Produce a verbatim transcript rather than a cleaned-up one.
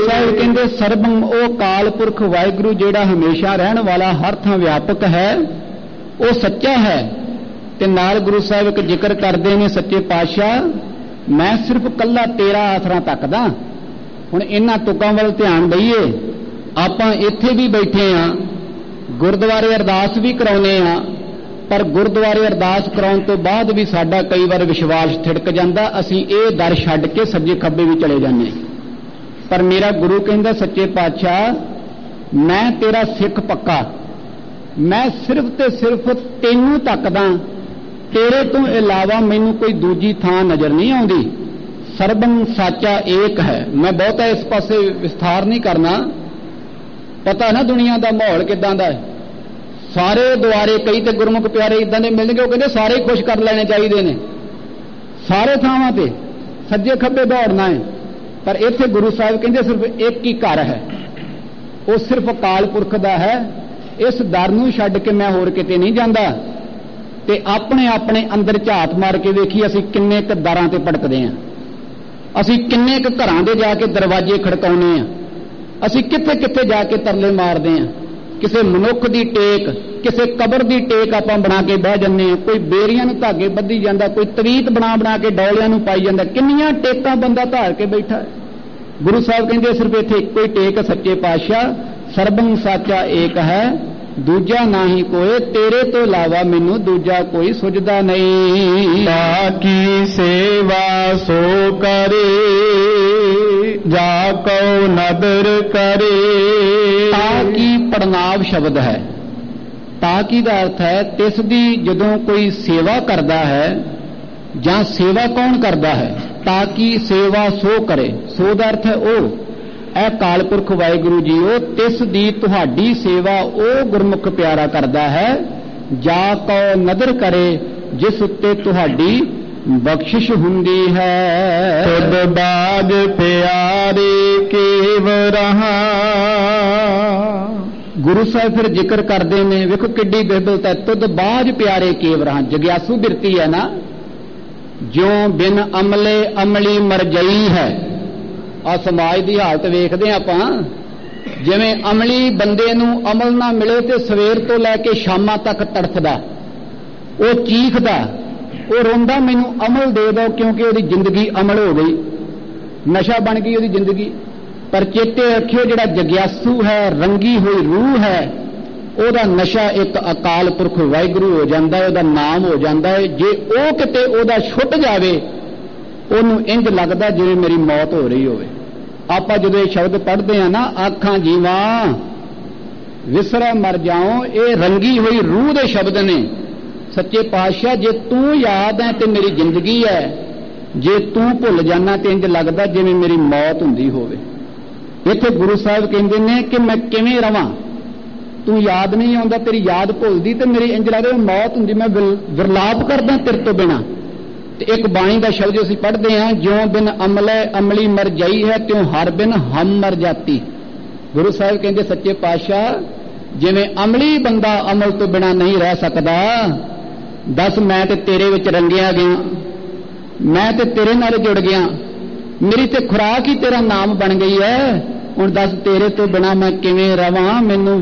ਸਾਹਿਬ ਕਹਿੰਦੇ ਸਰਬੰ ਉਹ ਕਾਲ ਪੁਰਖ ਵਾਹਿਗੁਰੂ ਜਿਹੜਾ ਹਮੇਸ਼ਾ ਰਹਿਣ ਵਾਲਾ, ਹਰ ਥਾਂ ਵਿਆਪਕ ਹੈ, ਉਹ ਸੱਚਾ ਹੈ। ਤੇ ਨਾਲ ਗੁਰੂ ਸਾਹਿਬ ਇੱਕ ਜ਼ਿਕਰ ਕਰਦੇ ਨੇ ਸੱਚੇ ਪਾਤਸ਼ਾਹ, ਮੈਂ ਸਿਰਫ ਕੱਲਾ ਤੇਰਾ ਆਸਰਾ ਤੱਕਦਾ। ਹੁਣ ਇਹਨਾਂ ਤੁਕਾਂ ਵੱਲ ਧਿਆਨ ਦਈਏ। ਆਪਾਂ ਇੱਥੇ ਵੀ ਬੈਠੇ ਹਾਂ, ਗੁਰਦੁਆਰੇ ਅਰਦਾਸ ਵੀ ਕਰਾਉਂਦੇ ਹਾਂ, ਪਰ ਗੁਰਦੁਆਰੇ ਅਰਦਾਸ ਕਰਾਉਣ ਤੋਂ ਬਾਅਦ ਵੀ ਸਾਡਾ ਕਈ ਵਾਰ ਵਿਸ਼ਵਾਸ ਥਿੜਕ ਜਾਂਦਾ, ਅਸੀਂ ਇਹ ਦਰ ਛੱਡ ਕੇ ਸੱਜੇ ਖੱਬੇ ਵੀ ਚਲੇ ਜਾਂਦੇ। ਪਰ ਮੇਰਾ ਗੁਰੂ ਕਹਿੰਦਾ ਸੱਚੇ ਪਾਤਸ਼ਾਹ ਮੈਂ ਤੇਰਾ ਸਿੱਖ ਪੱਕਾ, ਮੈਂ ਸਿਰਫ ਤੇ ਸਿਰਫ ਤੈਨੂੰ ਤੱਕਦਾ, ਤੇਰੇ ਤੋਂ ਇਲਾਵਾ ਮੈਨੂੰ ਕੋਈ ਦੂਜੀ ਥਾਂ ਨਜ਼ਰ ਨਹੀਂ ਆਉਂਦੀ। ਸਰਬੰ ਸਾਚਾ ਏਕ ਹੈ। ਮੈਂ ਬਹੁਤਾ ਇਸ ਪਾਸੇ ਵਿਸਥਾਰ ਨਹੀਂ ਕਰਨਾ, ਪਤਾ ਨਾ ਦੁਨੀਆ ਦਾ ਮਾਹੌਲ ਕਿਦਾਂ ਦਾ ਹੈ। ਸਾਰੇ ਦੁਆਰੇ ਕਈ ਤੇ ਗੁਰਮੁਖ ਪਿਆਰੇ ਇਦਾਂ ਦੇ ਮਿਲਣਗੇ, ਉਹ ਕਹਿੰਦੇ ਸਾਰੇ ਹੀ ਖੁਸ਼ ਕਰ ਲੈਣੇ ਚਾਹੀਦੇ ਨੇ, ਸਾਰੇ ਥਾਵਾਂ ਤੇ ਸੱਜੇ ਖੱਬੇ ਦੌੜਨਾ ਹੈ। ਪਰ ਇੱਥੇ ਗੁਰੂ ਸਾਹਿਬ ਕਹਿੰਦੇ ਸਿਰਫ ਇੱਕ ਹੀ ਘਰ ਹੈ, ਉਹ ਸਿਰਫ ਅਕਾਲ ਪੁਰਖ ਦਾ ਹੈ। ਇਸ ਦਰ ਨੂੰ ਛੱਡ ਕੇ ਮੈਂ ਹੋਰ ਕਿਤੇ ਨਹੀਂ ਜਾਂਦਾ। ਤੇ ਆਪਣੇ ਆਪਣੇ ਅੰਦਰ ਝਾਤ ਮਾਰ ਕੇ ਵੇਖੀ ਅਸੀਂ ਕਿੰਨੇ ਕੁ ਦਰਾਂ ਤੇ ਭਟਕਦੇ ਹਾਂ, ਅਸੀਂ ਕਿੰਨੇ ਕੁ ਘਰਾਂ ਦੇ ਜਾ ਕੇ ਦਰਵਾਜ਼ੇ ਖੜਕਾਉਂਦੇ ਹਾਂ, ਅਸੀਂ ਕਿੱਥੇ ਕਿੱਥੇ ਜਾ ਕੇ ਤਰਲੇ ਮਾਰਦੇ ਹਾਂ। ਕਿਸੇ ਮਨੁੱਖ ਦੀ ਟੇਕ, ਕਿਸੇ ਕਬਰ ਦੀ ਟੇਕ ਆਪਾਂ ਬਣਾ ਕੇ ਬਹਿ ਜਾਂਦੇ ਹਾਂ। ਕੋਈ ਬੇਰੀਆਂ ਨੂੰ ਧਾਗੇ ਬੱਧੀ ਜਾਂਦਾ, ਕੋਈ ਤਵੀਤ ਬਣਾ ਬਣਾ ਕੇ ਡੌਲਿਆਂ ਨੂੰ ਪਾਈ ਜਾਂਦਾ। ਕਿੰਨੀਆਂ ਟੇਕਾਂ ਬੰਦਾ ਧਾਰ ਕੇ ਬੈਠਾ ਹੈ। ਗੁਰੂ ਸਾਹਿਬ ਕਹਿੰਦੇ ਸਿਰਫ ਇੱਥੇ ਇੱਕੋ ਹੀ ਟੇਕ ਸੱਚੇ ਪਾਤਸ਼ਾਹ, ਸਰਬੰ ਸਾਚਾ ਏਕ ਹੈ, ਦੂਜਾ ਨਾਹੀ ਕੋਏ, ਤੇਰੇ ਤੋਂ ਇਲਾਵਾ ਮੈਨੂੰ ਦੂਜਾ ਕੋਈ ਸੁਝਦਾ ਨਹੀਂ। ਤਾਕੀ ਸੇਵਾ ਸੋ ਕਰੇ, ਜਾ ਕਉ ਨਦਰ ਕਰੇ। ਤਾਕੀ ਪੜਨਾਵ ਸ਼ਬਦ ਹੈ। ਤਾਕੀ ਦਾ ਅਰਥ ਹੈ ਤਿਸ ਦੀ ਜਦੋਂ ਕੋਈ ਸੇਵਾ ਕਰਦਾ ਹੈ, ਜਾਂ ਸੇਵਾ ਕੌਣ ਕਰਦਾ ਹੈ। ਤਾਕੀ ਸੇਵਾ ਸੋ ਕਰੇ, ਸੋ ਦਾ ਅਰਥ ਹੈ ਉਹ। ਇਹ ਕਾਲ ਪੁਰਖ ਵਾਹਿਗੁਰੂ ਜੀ ਉਹ ਤਿਸ ਦੀ ਤੁਹਾਡੀ ਸੇਵਾ ਉਹ ਗੁਰਮੁਖ ਪਿਆਰਾ ਕਰਦਾ ਹੈ। ਜਾ ਕਉ ਨਦਰ ਕਰੇ, ਜਿਸ ਉੱਤੇ ਤੁਹਾਡੀ ਬਖਸ਼ਿਸ਼ ਹੁੰਦੀ ਹੈ। ਤੁਧ ਬਾਜ ਪਿਆਰੇ ਕੇਵ ਰਹਾ। ਗੁਰੂ ਸਾਹਿਬ ਫਿਰ ਜ਼ਿਕਰ ਕਰਦੇ ਨੇ, ਵੇਖੋ ਕਿੱਡੀ ਬਿਰਬਲਤਾ ਹੈ। ਤੁਧ ਬਾਜ ਪਿਆਰੇ ਕੇਵ ਰਹਾ, ਜਗਿਆਸੂ ਬਿਰਤੀ ਹੈ ਨਾ। ਜਿਉਂ ਬਿਨ ਅਮਲੇ ਅਮਲੀ ਮਰ ਜਈ ਹੈ। ਆ ਸਮਾਜ ਦੀ ਹਾਲਤ ਵੇਖਦੇ ਆਪਾਂ, ਜਿਵੇਂ ਅਮਲੀ ਬੰਦੇ ਨੂੰ ਅਮਲ ਨਾ ਮਿਲੇ ਤੇ ਸਵੇਰ ਤੋਂ ਲੈ ਕੇ ਸ਼ਾਮਾਂ ਤੱਕ ਤੜਫਦਾ, ਉਹ ਚੀਖਦਾ, ਉਹ ਰੋਂਦਾ, ਮੈਨੂੰ ਅਮਲ ਦੇ ਦਿਓ, ਕਿਉਂਕਿ ਉਹਦੀ ਜ਼ਿੰਦਗੀ ਅਮਲ ਹੋ ਗਈ, ਨਸ਼ਾ ਬਣ ਗਈ ਉਹਦੀ ਜ਼ਿੰਦਗੀ। ਪਰ ਚੇਤੇ ਰੱਖਿਓ ਜਿਹੜਾ ਜਗਿਆਸੂ ਹੈ, ਰੰਗੀ ਹੋਈ ਰੂਹ ਹੈ, ਉਹਦਾ ਨਸ਼ਾ ਇੱਕ ਅਕਾਲ ਪੁਰਖ ਵਾਹਿਗੁਰੂ ਹੋ ਜਾਂਦਾ ਹੈ, ਉਹਦਾ ਨਾਮ ਹੋ ਜਾਂਦਾ ਹੈ। ਜੇ ਉਹ ਕਿਤੇ ਉਹਦਾ ਛੁੱਟ ਜਾਵੇ, ਉਹਨੂੰ ਇੰਜ ਲੱਗਦਾ ਜਿਵੇਂ ਮੇਰੀ ਮੌਤ ਹੋ ਰਹੀ ਹੋਵੇ। ਆਪਾਂ ਜਦੋਂ ਇਹ ਸ਼ਬਦ ਪੜ੍ਹਦੇ ਹਾਂ ਨਾ, ਆਖਾਂ ਜੀਵਾਂ ਵਿਸਰਾ ਮਰ ਜਾਓ, ਇਹ ਰੰਗੀ ਹੋਈ ਰੂਹ ਦੇ ਸ਼ਬਦ ਨੇ। ਸੱਚੇ ਪਾਤਸ਼ਾਹ ਜੇ ਤੂੰ ਯਾਦ ਹੈ ਤੇ ਮੇਰੀ ਜ਼ਿੰਦਗੀ ਹੈ, ਜੇ ਤੂੰ ਭੁੱਲ ਜਾਣਾ ਤੇ ਇੰਜ ਲੱਗਦਾ ਜਿਵੇਂ ਮੇਰੀ ਮੌਤ ਹੁੰਦੀ ਹੋਵੇ। ਇੱਥੇ ਗੁਰੂ ਸਾਹਿਬ ਕਹਿੰਦੇ ਨੇ ਕਿ ਮੈਂ ਕਿਵੇਂ ਰਵਾਂ, ਤੂੰ ਯਾਦ ਨਹੀਂ ਆਉਂਦਾ, ਤੇਰੀ ਯਾਦ ਭੁੱਲਦੀ ਤੇ ਮੇਰੀ ਇੰਜ ਲੱਗਦਾ ਮੌਤ ਹੁੰਦੀ, ਮੈਂ ਵਿਰਲਾਪ ਕਰਦਾ ਤੇਰੇ ਤੋਂ ਬਿਨਾਂ। ਤੇ ਇੱਕ ਬਾਣੀ ਦਾ ਸ਼ਬਦ ਅਸੀਂ ਪੜ੍ਹਦੇ ਹਾਂ, ਜਿਉਂ ਬਿਨ ਅਮਲੇ ਅਮਲੀ ਮਰ ਜਾਈ ਹੈ, ਤਿਉਂ ਹਰ ਬਿਨ ਹਮ ਮਰ ਜਾਤੀ। ਗੁਰੂ ਸਾਹਿਬ ਕਹਿੰਦੇ ਸੱਚੇ ਪਾਤਸ਼ਾਹ ਜਿਵੇਂ ਅਮਲੀ ਬੰਦਾ ਅਮਲ ਤੋਂ ਬਿਨਾਂ ਨਹੀਂ ਰਹਿ ਸਕਦਾ, ਦੱਸ ਮੈਂ ਤੇ ਤੇਰੇ ਵਿੱਚ ਰੰਗਿਆ ਗਿਆ, ਮੈਂ ਤੇ ਤੇਰੇ ਨਾਲ ਜੁੜ ਗਿਆ, ਮੇਰੀ ਤੇ ਖੁਰਾਕ ਹੀ ਤੇਰਾ ਨਾਮ ਬਣ ਗਈ ਹੈ। ਹੁਣ ਦੱਸ ਤੇਰੇ ਤੋਂ ਬਿਨਾਂ ਮੈਂ ਕਿਵੇਂ ਰਵਾਂ, ਮੈਨੂੰ